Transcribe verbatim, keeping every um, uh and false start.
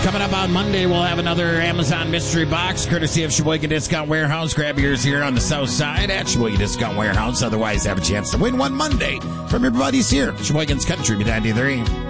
Coming up on Monday, we'll have another Amazon Mystery Box, courtesy of Sheboygan Discount Warehouse. Grab yours here on the south side at Sheboygan Discount Warehouse. Otherwise, have a chance to win one Monday from your buddies here. Sheboygan's Country ninety-three.